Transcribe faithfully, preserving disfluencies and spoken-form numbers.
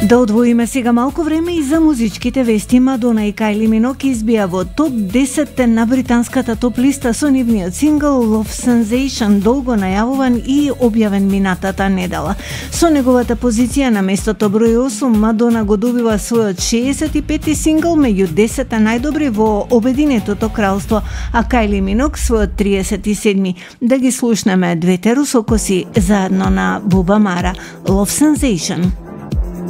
Да одвоиме сега малку време и за музичките вести. Мадона и Кайли Минок избија во топ десет на британската топ листа со нивниот сингл Love Sensation, долго најавуван и објавен минатата недела. Со неговата позиција на местото број осум, Мадона го добива својот шеесет и пети сингл меѓу десет најдобри во Обединетото кралство, а Кайли Минок својот триесет и седми. Да ги слушнеме двете русокоси заедно на Буба Мара. Love Sensation.